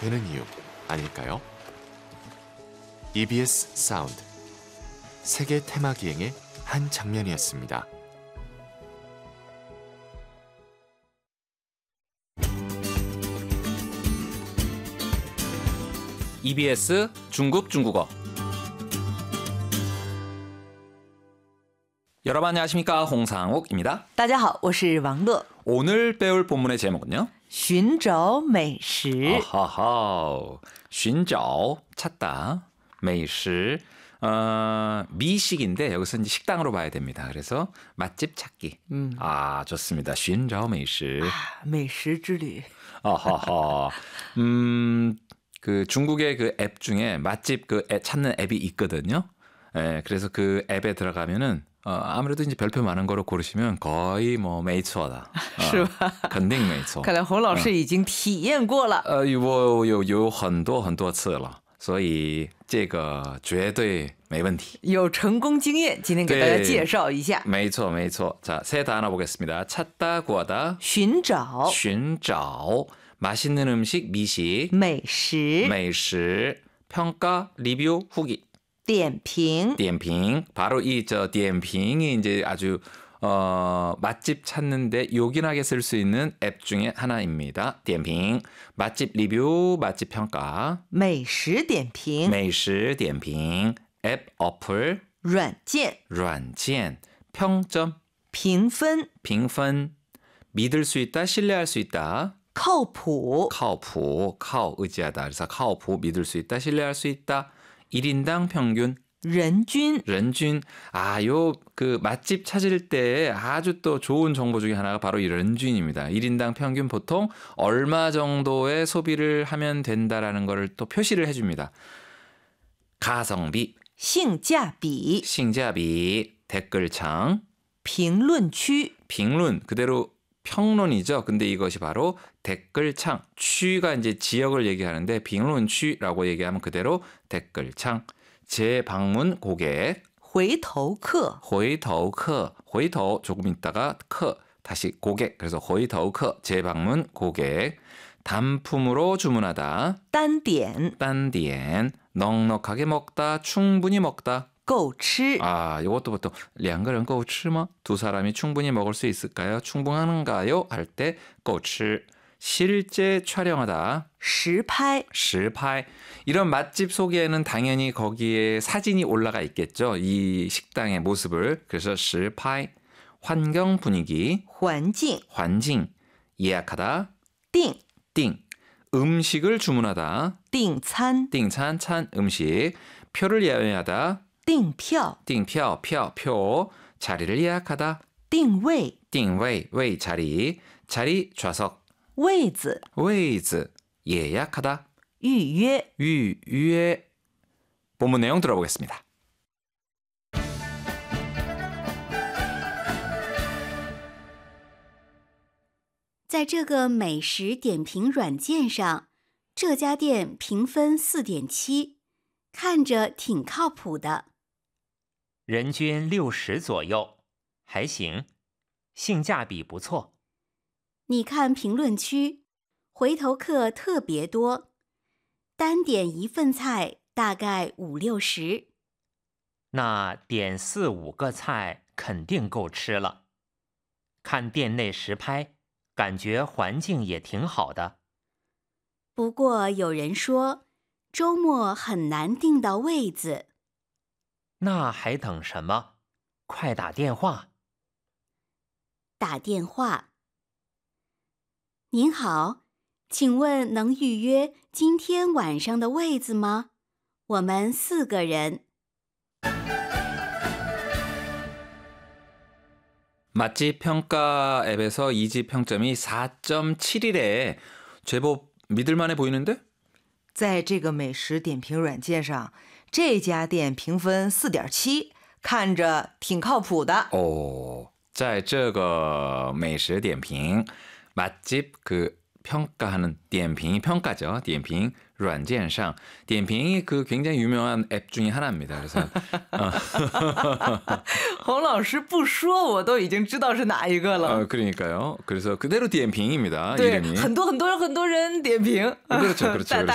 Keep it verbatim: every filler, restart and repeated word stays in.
되는 이유 아닐까요? 이비에스 사운드 세계 테마 기행의 한 장면이었습니다. 이비에스 중국 중국어. 여러분 안녕하십니까? 홍상욱입니다. 大家好，我是王乐。 오늘 배울 본문의 제목은요? 寻找美食. 아하하. 寻找 찾다. 美食 어, 미식인데 여기서 이제 식당으로 봐야 됩니다. 그래서 맛집 찾기. 음. 아, 좋습니다. 寻找美食. 아, 美食之旅. 아하하. 음, 그 중국의 그 앱 중에 맛집 그 앱 찾는 앱이 있거든요. 예, 그래서 그 앱에 들어가면은 어, 아무래도 이제 별표 많은 거로 고르시면 거의 뭐 메이츠어다. 是吧？ 肯定没错。 看来洪老师已经体验过了。 呃，我有有很多很多次了，所以这个绝对没问题。 有成功经验，今天给大家介绍一下。 没错没错。자, 세 단어 보겠습니다. 찾다, 구하다. 寻找. 寻找. 맛있는 음식, 미식. 美食. 美食. 평가, 리뷰, 후기. 点评. 点评. 바로 이 저点评이 이제 아주 어, 맛집 찾는데 요긴하게 쓸 수 있는 앱 중에 하나입니다. 点评. 맛집 리뷰, 맛집 평가. 美食点评. 美食点评. 앱 어플. 软件. 软件. 평점. 评分. 评分. 믿을 수 있다, 신뢰할 수 있다. 靠谱. 靠谱, 靠 의지하다. 그래서 靠谱, 믿을 수 있다, 신뢰할 수 있다. 일 인당 평균. 人均. 人均. 아, 요 그 맛집 찾을 때 아주 또 좋은 정보 중에 하나가 바로 이 런쥔입니다. 일 인당 평균 보통 얼마 정도의 소비를 하면 된다라는 거를 또 표시를 해줍니다. 가성비. 性价比. 性价比. 댓글창. 评论区. 评论. 그대로 평론이죠. 근데 이것이 바로 댓글창. 취가 이제 지역을 얘기하는데评论区라고 얘기하면 그대로 댓글창. 재방문 고객. 回头客. 回头客. 回头 조금 있다가 客 다시 고객. 그래서 回头客 재방문 고객. 단품으로 주문하다. 单点. 单点. 넉넉하게 먹다. 충분히 먹다. 够吃. 아, 이것도 보통 两个人够吃吗? 두 사람이 충분히 먹을 수 있을까요? 충분한가요? 할 때 够吃. 실제 촬영하다. 实拍. 实拍. 이런 맛집 소개에는 당연히 거기에 사진이 올라가 있겠죠. 이 식당의 모습을. 그래서 实拍. 환경 분위기. 环境. 环境. 예약하다. 订. 订. 음식을 주문하다. 订餐. 订餐, 찬 음식. 표를 예약하다. 订票. 订票, 표, 표. 자리를 예약하다. 定位. 定位, 웨이, 자리. 자리, 좌석. 位子. 位子. 예약하다. 预约. 유, 유예. 본문 내용 들어보겠습니다. 在这个美食点评软件上，这家店评分 四点七， 看着挺靠谱的。 人均六十左右，还行，性价比不错。 你看评论区，回头客特别多，单点一份菜大概五六十。 那点四五个菜肯定够吃了。看店内实拍，感觉环境也挺好的。 不过有人说，周末很难订到位子。 那还等什么？快打电话！ 打电话。您好，请问能预约今天晚上的位子吗？我们四个人。 맛집 평가 앱에서 이 집 평점이 사 점 칠이래. 제법 믿을만해 보이는데? 在这个美食点评软件上，这家店评分 四点七， 看着挺靠谱的。 오, 在这个美食点评 맛집 그 평가하는 点评 평가죠. 点评软件上 点评그 굉장히 유명한 앱 중에 하나입니다. 그래서 洪老师不说我都已经知道是哪一个了。 어, 그러니까요. 그래서 그대로 点评입니다. 对， 이름이. 很多很多很多人点评。 그렇죠, 그렇죠.